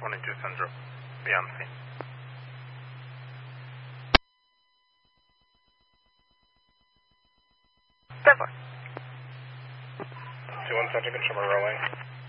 22 Central, beyond scene. 10-4. 2-1 Central, confirm a rolling.